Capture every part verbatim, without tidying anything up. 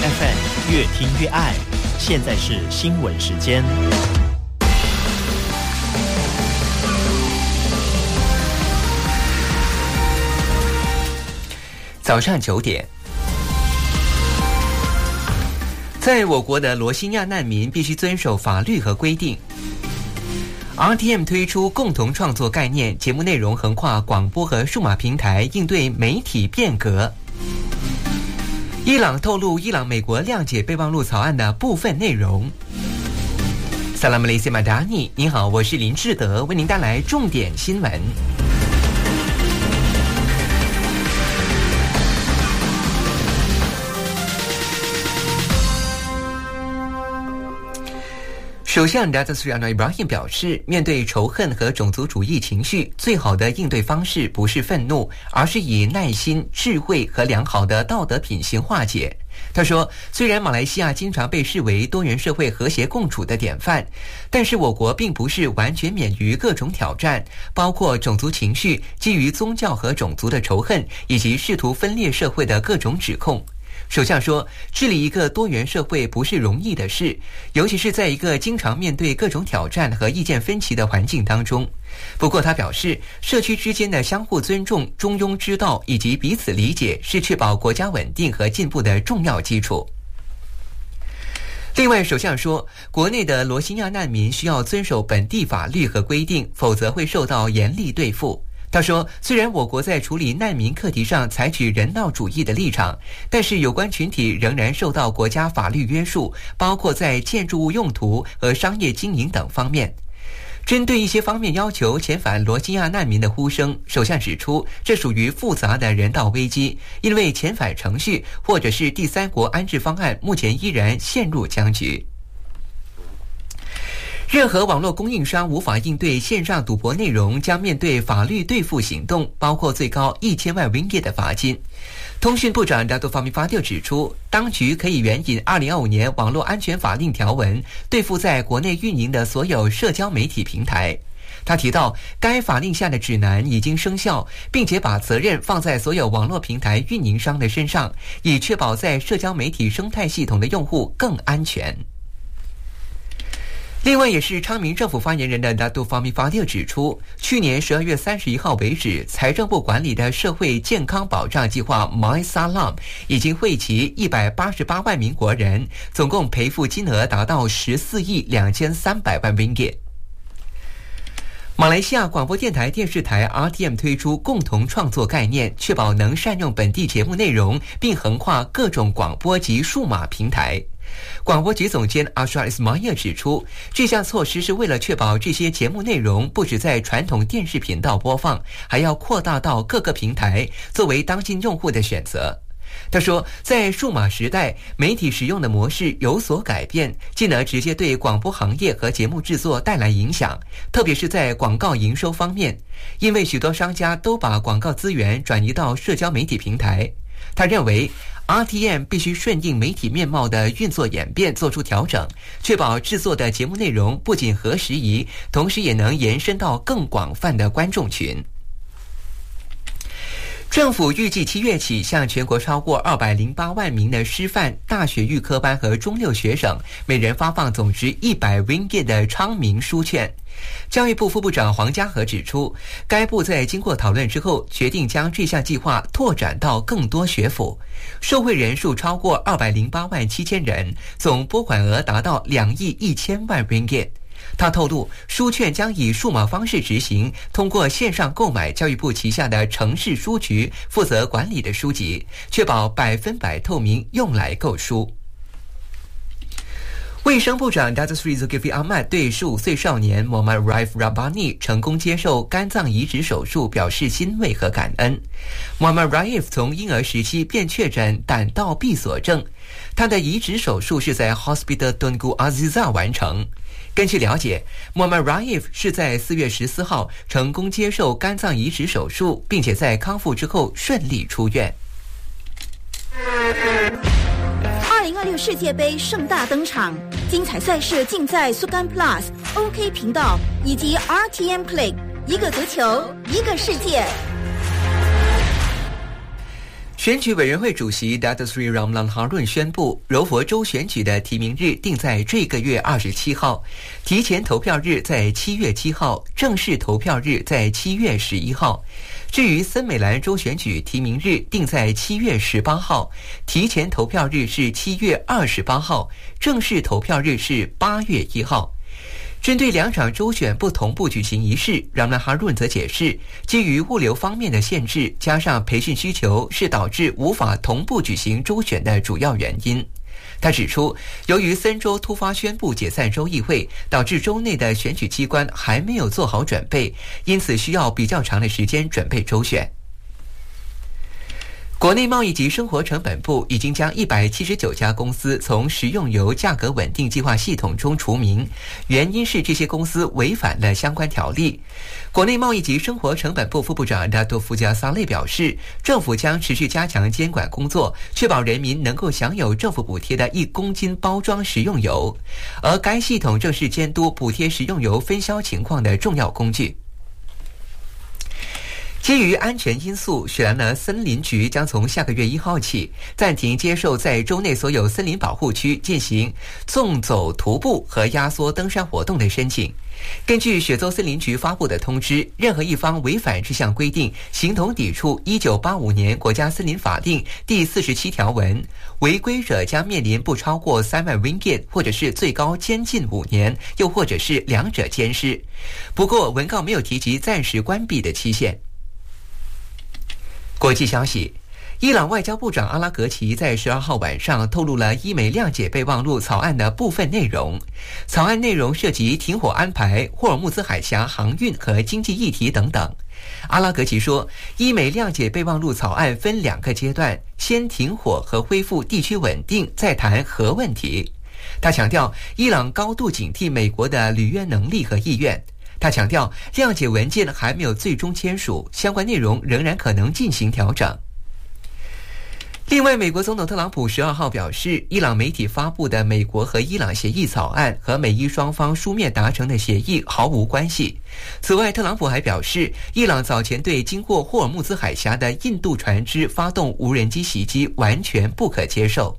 F M 越听越爱。现在是新闻时间。 早上九点，在我国的罗兴亚难民必须遵守法律和规定。R T M 推出共同创作概念，节目内容横跨广播和数码平台，应对媒体变革。伊朗透露伊朗美国谅解备忘录草案的部分内容。萨拉姆雷西马达尼，你好，我是林志德，为您带来重点新闻。首相 Datuk Seri Anwar Ibrahim 表示，面对仇恨和种族主义情绪，最好的应对方式不是愤怒，而是以耐心、智慧和良好的道德品行化解。他说，虽然马来西亚经常被视为多元社会和谐共处的典范，但是我国并不是完全免于各种挑战，包括种族情绪、基于宗教和种族的仇恨，以及试图分裂社会的各种指控。首相说，治理一个多元社会不是容易的事，尤其是在一个经常面对各种挑战和意见分歧的环境当中。不过他表示，社区之间的相互尊重、中庸之道以及彼此理解是确保国家稳定和进步的重要基础。另外，首相说，国内的罗兴亚难民需要遵守本地法律和规定，否则会受到严厉对付。他说，虽然我国在处理难民课题上采取人道主义的立场，但是有关群体仍然受到国家法律约束，包括在建筑物用途和商业经营等方面。针对一些方面要求遣返罗兴亚难民的呼声，首相指出，这属于复杂的人道危机，因为遣返程序或者是第三国安置方案目前依然陷入僵局。任何网络供应商无法应对线上赌博内容，将面对法律对付行动，包括最高一千万 ringgit 的罚金。通讯部长 Datuk Fahmi Fadil 指出，当局可以援引二零二五年网络安全法令条文，对付在国内运营的所有社交媒体平台。他提到，该法令下的指南已经生效，并且把责任放在所有网络平台运营商的身上，以确保在社交媒体生态系统的用户更安全。另外，也是昌明政府发言人的 Datuk Fahmi Fadil 指出，去年十二月三十一号为止，财政部管理的社会健康保障计划 MySalam 已经惠及一百八十八万名国人，总共赔付金额达到十四亿两千三百万 ringgit。马来西亚广播电台电视台 R T M 推出共同创作概念，确保能善用本地节目内容，并横跨各种广播及数码平台。广播局总监 Ashraf Ismail 指出，这项措施是为了确保这些节目内容不只在传统电视频道播放，还要扩大到各个平台，作为当今用户的选择。他说，在数码时代，媒体使用的模式有所改变，进而直接对广播行业和节目制作带来影响，特别是在广告营收方面，因为许多商家都把广告资源转移到社交媒体平台。他认为R T M 必须顺应媒体面貌的运作演变做出调整，确保制作的节目内容不仅合时宜，同时也能延伸到更广泛的观众群。政府预计七月起向全国超过二百零八万名的师范、大学预科班和中六学生每人发放总值一百 ringgit 的昌明书券。教育部副部长黄家和指出，该部在经过讨论之后，决定将这项计划拓展到更多学府，受惠人数超过二百零八万七千人，总拨款额达到两亿一千万 ringgit。他透露，书券将以数码方式执行，通过线上购买教育部旗下的城市书局负责管理的书籍，确保百分百透明，用来购书。卫生部长 Datuk Seri Zulkifli Ahmad 对十五岁少年 Muhammad Raif Rabbani 成功接受肝脏移植手术表示欣慰和感恩。Muhammad Raif 从婴儿时期便确诊胆道闭锁症，他的移植手术是在 Hospital Tunku Aziza 完成。根据了解， Muhammad Raif 是在四月十四号成功接受肝脏移植手术，并且在康复之后顺利出院。 二零二六世界杯盛大登场，精彩赛事尽在 Sukan Plus、O K 频道以及 R T M Play， 一个足球，一个世界。 选举委员会主席 Datuk Seri Ramlan Harun 宣布，柔佛州选举的提名日定在这个月二十七号，提前投票日在七月七号，正式投票日在七月十一号。至于森美兰州选举提名日定在七月十八号，提前投票日是七月二十八号，正式投票日是八月一号。针对两场州选不同步举行仪式，让兰哈润则解释，基于物流方面的限制，加上培训需求，是导致无法同步举行州选的主要原因。他指出，由于森州突发宣布解散州议会，导致州内的选举机关还没有做好准备，因此需要比较长的时间准备州选。国内贸易及生活成本部已经将一百七十九家公司从食用油价格稳定计划系统中除名，原因是这些公司违反了相关条例。国内贸易及生活成本部副部长达多夫加萨雷表示，政府将持续加强监管工作，确保人民能够享有政府补贴的一公斤包装食用油，而该系统正是监督补贴食用油分销情况的重要工具。基于安全因素，雪兰莪森林局将从下个月一号起暂停接受在州内所有森林保护区进行纵走徒步和压缩登山活动的申请。根据雪州森林局发布的通知，任何一方违反这项规定，形同抵触一九八五年国家森林法令第四十七条文，违规者将面临不超过三万 ringgit， 或者是最高监禁五年，又或者是两者兼施。不过，文告没有提及暂时关闭的期限。国际消息，伊朗外交部长阿拉格齐在十二号晚上透露了伊美谅解备忘录草案的部分内容。草案内容涉及停火安排、霍尔木兹海峡航运和经济议题等等。阿拉格齐说，伊美谅解备忘录草案分两个阶段，先停火和恢复地区稳定，再谈核问题。他强调，伊朗高度警惕美国的履约能力和意愿。他强调，谅解文件还没有最终签署，相关内容仍然可能进行调整。另外，美国总统特朗普十二号表示，伊朗媒体发布的美国和伊朗协议草案和美伊双方书面达成的协议毫无关系。此外，特朗普还表示，伊朗早前对经过霍尔木兹海峡的印度船只发动无人机袭击完全不可接受。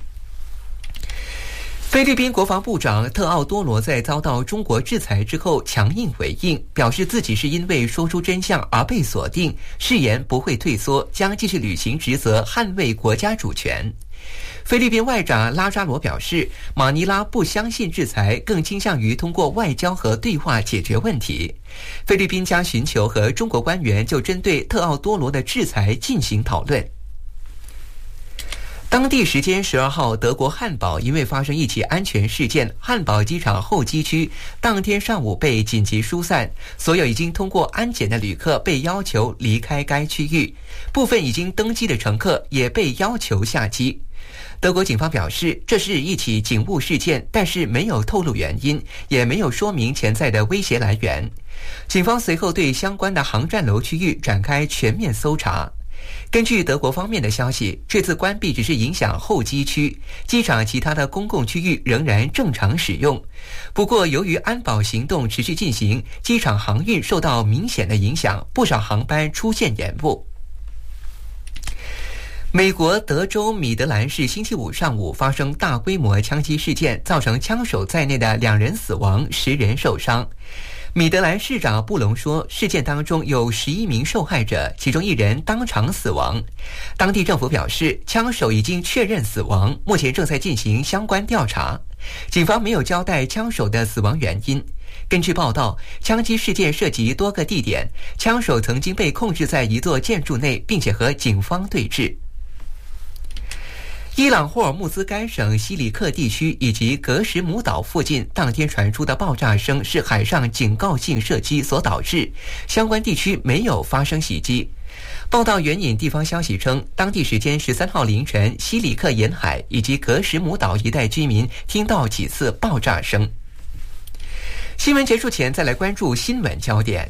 菲律宾国防部长特奥多罗在遭到中国制裁之后强硬回应，表示自己是因为说出真相而被锁定，誓言不会退缩，将继续履行职责，捍卫国家主权。菲律宾外长拉扎罗表示，马尼拉不相信制裁，更倾向于通过外交和对话解决问题。菲律宾将寻求和中国官员就针对特奥多罗的制裁进行讨论。当地时间十二号，德国汉堡因为发生一起安全事件，汉堡机场候机区当天上午被紧急疏散，所有已经通过安检的旅客被要求离开该区域，部分已经登机的乘客也被要求下机。德国警方表示，这是一起警务事件，但是没有透露原因，也没有说明潜在的威胁来源。警方随后对相关的航站楼区域展开全面搜查。根据德国方面的消息，这次关闭只是影响候机区，机场其他的公共区域仍然正常使用。不过，由于安保行动持续进行，机场航运受到明显的影响，不少航班出现延误。美国德州米德兰市星期五上午发生大规模枪击事件，造成枪手在内的两人死亡，十人受伤。米德兰市长布隆说，事件当中有十一名受害者，其中一人当场死亡。当地政府表示，枪手已经确认死亡，目前正在进行相关调查。警方没有交代枪手的死亡原因。根据报道，枪击事件涉及多个地点，枪手曾经被控制在一座建筑内，并且和警方对峙。伊朗霍尔木兹干省西里克地区以及格什姆岛附近当天传出的爆炸声是海上警告性射击所导致，相关地区没有发生袭击。报道援引地方消息称，当地时间十三号凌晨，西里克沿海以及格什姆岛一带居民听到几次爆炸声。新闻结束前，再来关注新闻焦点。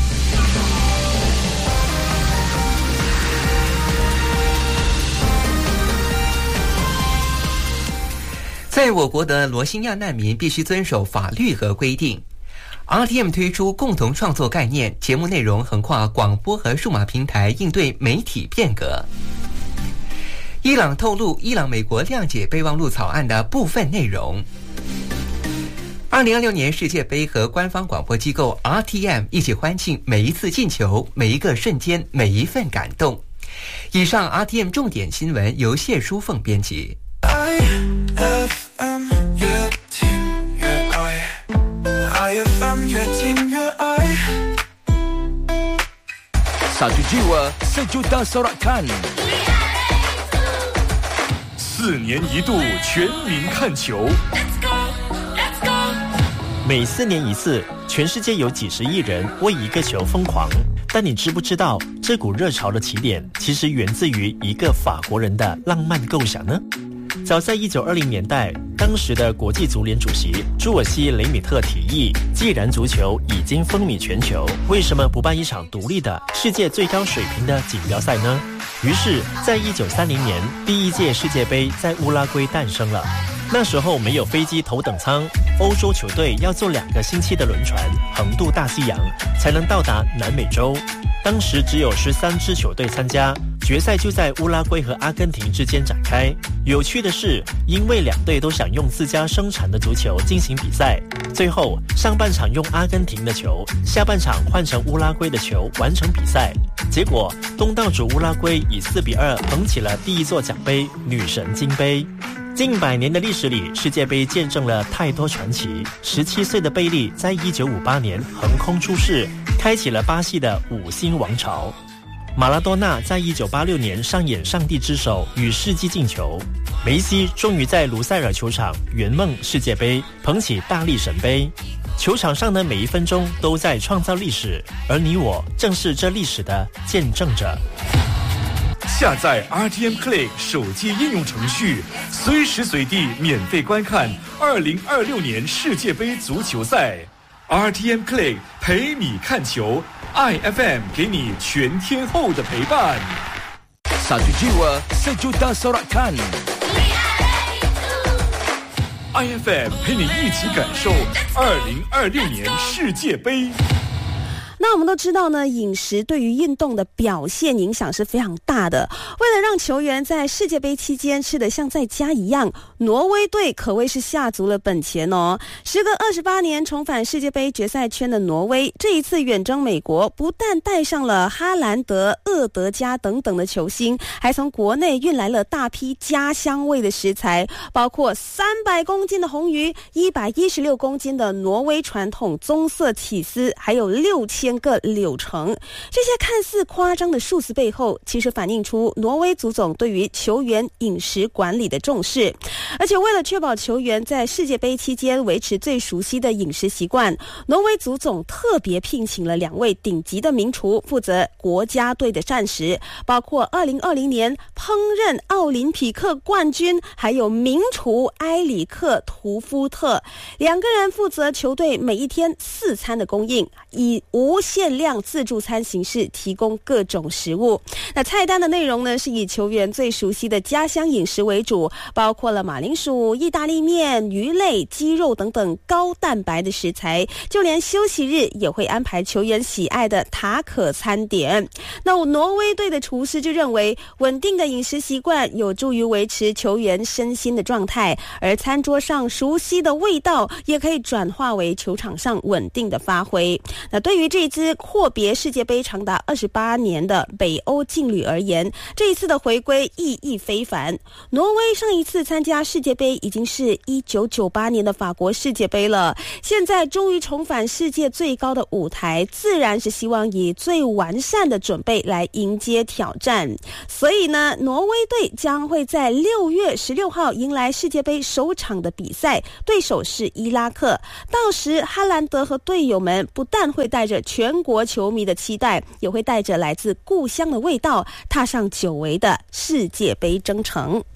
在我国的罗兴亚难民必须遵守法律和规定。R T M 推出共同创作概念，节目内容横跨广播和数码平台，应对媒体变革。 伊朗透露，伊朗美国谅解备忘录草案的部分内容。二零二六年世界杯和官方广播机构 R T M 一起欢庆每一次进球、每一个瞬间、每一份感动。以上 R T M 重点新闻由谢淑凤编辑。I F M 越听越爱 I F M 越听越爱 Satu jiwa sejuta sorakan 四年一度全民看球。 每四年一次，全世界有几十亿人为一个球疯狂。但你知不知道，这股热潮的起点其实源自于一个法国人的浪漫构想呢？早在一九二零年代，当时的国际足联主席朱尔西·雷米特提议，既然足球已经风靡全球，为什么不办一场独立的世界最高水平的锦标赛呢？于是，在一九三零年，第一届世界杯在乌拉圭诞生了。那时候没有飞机头等舱，欧洲球队要坐两个星期的轮船横渡大西洋，才能到达南美洲。当时只有十三支球队参加，决赛就在乌拉圭和阿根廷之间展开。有趣的是，因为两队都想用自家生产的足球进行比赛，最后上半场用阿根廷的球，下半场换成乌拉圭的球完成比赛。结果东道主乌拉圭以四比二捧起了第一座奖杯——女神金杯。近百年的历史里，世界杯见证了太多传奇。十七岁的贝利在一九五八年横空出世，开启了巴西的五星王朝。马拉多纳在一九八六年上演上帝之手与世纪进球。梅西终于在卢塞尔球场圆梦世界杯，捧起大力神杯。球场上的每一分钟都在创造历史，而你我正是这历史的见证者。 下载 R T M Click 手机应用程序，随时随地免费观看二零二六年世界杯足球赛。R T M Click 陪你看球 ，I F M 给你全天候的陪伴。 Satu jiwa sejuta sorakan I F M 陪你一起感受二零二六年世界杯。 那我们都知道呢，饮食对于运动的表现影响是非常大的。为了让球员在世界杯期间吃得像在家一样，挪威队可谓是下足了本钱哦。时隔二十八年重返世界杯决赛圈的挪威，这一次远征美国，不但带上了哈兰德、厄德加等等的球星，还从国内运来了大批家乡味的食材，包括三百公斤的红鱼、一百一十六公斤的挪威传统棕色起司，还有六千个柳橙。这些看似夸张的数字背后，其实反映出挪威足总对于球员饮食管理的重视。而且为了确保球员在世界杯期间维持最熟悉的饮食习惯，挪威足总特别聘请了两位顶级的名厨负责国家队的膳食，包括二零二零年烹饪奥林匹克冠军，还有名厨埃里克图夫特。两个人负责球队每一天四餐的供应，以无限量自助餐形式提供各种食物。那菜单的内容呢，是以球员最熟悉的家乡饮食为主，包括了马铃薯、意大利面、鱼类、鸡肉等等高蛋白的食材，就连休息日也会安排球员喜爱的塔可餐点。那挪威队的厨师就认为，稳定的饮食习惯有助于维持球员身心的状态，而餐桌上熟悉的味道也可以转化为球场上稳定的发挥。那对于这一支阔别世界杯长达二十八年的北欧劲旅而言，这一次的回归意义非凡。挪威上一次参加世界杯已经是一九九八年的法国世界杯了，现在终于重返世界最高的舞台，自然是希望以最完善的准备来迎接挑战。所以呢，挪威队将会在六月十六号迎来世界杯首场的比赛，对手是伊拉克。到时哈兰德和队友们不但会带着全国球迷的期待，也会带着来自故乡的味道，踏上久违的世界杯征程。